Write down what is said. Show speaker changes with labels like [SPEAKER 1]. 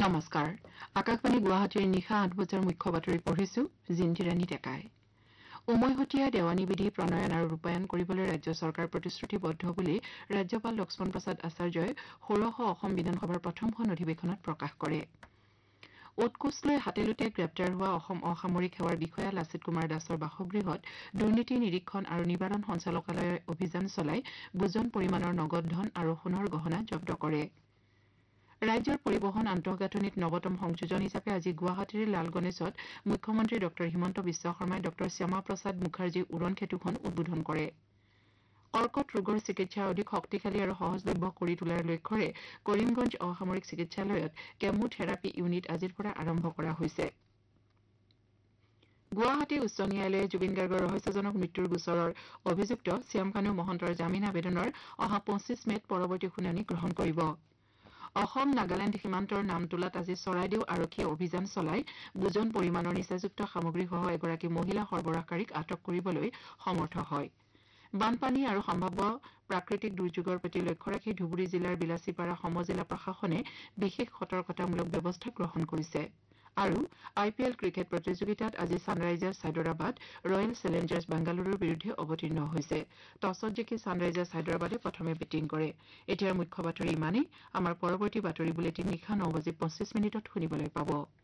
[SPEAKER 1] নমস্কাৰ আকাশবাণী গুৱাহাটীৰ নিশা ৮ বজাৰ মুখ্য বাতৰি পঢ়িছো জিন্তিৰাণী টেকাই উমৈহতীয়া দেৱানী বিধি প্ৰণয়ন আৰু ৰূপায়ণ কৰিবলৈ ৰাজ্য চৰকাৰ প্ৰতিশ্ৰুতিবদ্ধ বুলি ৰাজ্যপাল লক্ষ্মণ প্ৰসাদ আচাৰ্যই ১৬শ অসম বিধানসভাৰ প্ৰথমখন অধিৱেশনত প্ৰকাশ কৰে উৎকোচ লৈ হাতেলোতে গ্ৰেপ্তাৰ হোৱা অসম অসামৰিক সেৱাৰ বিষয়া লাচিত কুমাৰ দাসৰ বাসগৃহত দুৰ্নীতি নিৰীক্ষণ আৰু নিবাৰণ সঞ্চালকালয়ে অভিযান চলাই বুজন পৰিমাণৰ নগদ ধন আৰু সোণৰ গহনা জব্দ কৰে ৰাজ্যৰ পৰিবহণ আন্তঃগাঁথনিত নৱতম সংযোজন হিচাপে আজি গুৱাহাটীৰ লাল গণেশত মুখ্যমন্ত্ৰী ড হিমন্ত বিশ্ব শৰ্মাই ড শ্যামা প্ৰসাদ মুখাৰ্জী উৰণ সেতুখন উদ্বোধন কৰে কৰ্কট ৰোগৰ চিকিৎসা অধিক শক্তিশালী আৰু সহজলভ্য কৰি তোলাৰ লক্ষ্যৰে কৰিমগঞ্জ অসামৰিক চিকিৎসালয়ত কেমোথেৰাপি ইউনিট আজিৰ পৰা আৰম্ভ কৰা হৈছে গুৱাহাটী উচ্চ ন্যায়ালয়ে জুবিন গাৰ্গৰ ৰহস্যজনক মৃত্যুৰ গোচৰৰ অভিযুক্ত শ্যামকানু মহন্তৰ জামিন আবেদনৰ অহা ২৫ মেত পৰৱৰ্তী শুনানি গ্ৰহণ কৰিব অসম নাগালেণ্ড সীমান্তৰ নামটোলাত আজি চৰাইদেউ আৰক্ষীয়ে অভিযান চলাই বুজন পৰিমাণৰ নিচাযুক্ত সামগ্ৰীসহ এগৰাকী মহিলা সৰবৰাহকাৰীক আটক কৰিবলৈ সমৰ্থ হয় বানপানী আৰু সম্ভাৱ্য প্ৰাকৃতিক দুৰ্যোগৰ প্ৰতি লক্ষ্য ৰাখি ধুবুৰী জিলাৰ বিলাসীপাৰা সমজিলা প্ৰশাসনে বিশেষ সতৰ্কতামূলক ব্যৱস্থা গ্ৰহণ কৰিছে আৰু IPL ক্ৰিকেট প্ৰতিযোগিতাত আজি ছানৰাইজাৰ্ছ হায়দৰাবাদ ৰয়েল চেলেঞ্জাৰ্ছ বেংগালুৰুৰ বিৰুদ্ধে অৱতীৰ্ণ হৈছে টছত জিকি ছানৰাইজাৰ্ছ হায়দৰাবাদে প্ৰথমে বেটিং কৰে এতিয়াৰ মুখ্য বাতৰি ইমানেই আমাৰ পৰৱৰ্তী বাতৰি বুলেটিন নিশা ৯:২৫ শুনিবলৈ পাব